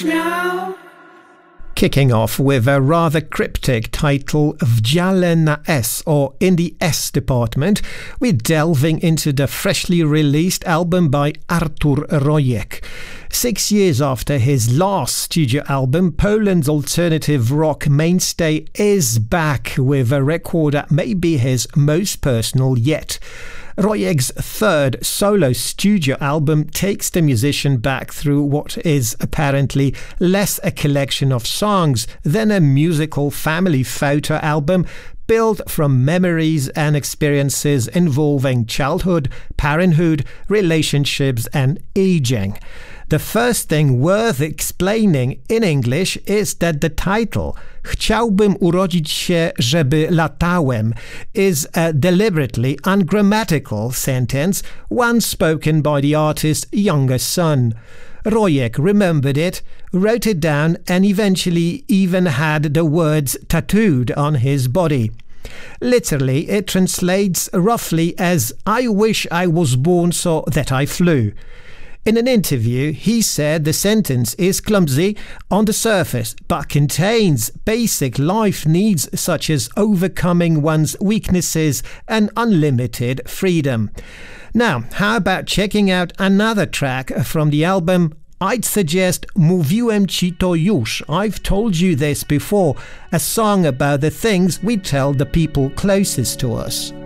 Kicking off with a rather cryptic title, W dziale na S, or In the S Department, we're delving into the freshly released album by Artur Rojek. 6 years after his last studio album, Poland's alternative rock mainstay is back with a record that may be his most personal yet. Rojek's third solo studio album takes the musician back through what is apparently less a collection of songs than a musical family photo album built from memories and experiences involving childhood, parenthood, relationships and aging. The first thing worth explaining in English is that the title Chciałbym urodzić się, żeby latałem is a deliberately ungrammatical sentence, one spoken by the artist's younger son. Rojek remembered it, wrote it down and eventually even had the words tattooed on his body. Literally, it translates roughly as I wish I was born so that I flew. In an interview, he said the sentence is clumsy on the surface, but contains basic life needs such as overcoming one's weaknesses and unlimited freedom. Now, how about checking out another track from the album? I'd suggest Mówiłem ci to już. I've told you this before, a song about the things we tell the people closest to us.